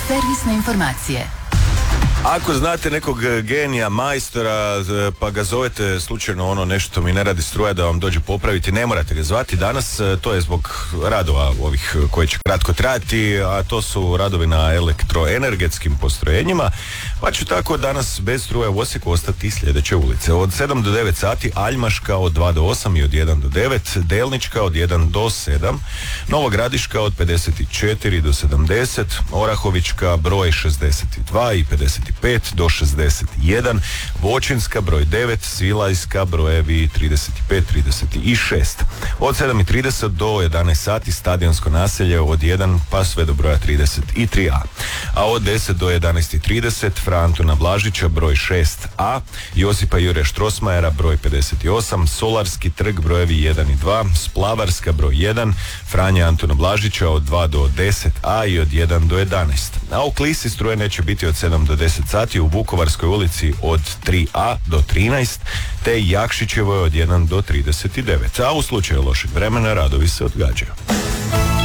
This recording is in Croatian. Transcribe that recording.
Servisne informacije. Ako znate nekog genija, majstora, pa ga zovete slučajno nešto mi ne radi struja da vam dođe popraviti, ne morate ga zvati danas, to je zbog radova ovih koji će kratko trajati, a to su radovi na elektroenergetskim postrojenjima, pa ću tako danas bez struje u Osijeku ostati sljedeće ulice. Od 7 do 9 sati Aljmaška od 2 do 8 i od 1 do 9, Delnička od 1 do 7, Novogradiška od 54 do 70, Orahovička broj 62 i 55 do 61, Voćinska broj 9, Svilajska brojevi 35, 36. Od 7:30 do 11 sati Stadionsko naselje od 1 pa sve do broja 33a. A od 10 do 11:30 Fra Antuna Blažića broj 6a, Josipa Jure Štrosmajera broj 58, Solarski trg brojevi 1 i 2, Splavarska broj 1, Franja Antuna Blažića od 2 do 10a i od 1 do 11. A u Klisi struje neće biti od 7 do 10 sati, u Vukovarskoj ulici od 3a do 13, te Jakšićevoj od 1 do 39. A u slučaju lošeg vremena radovi se odgađaju.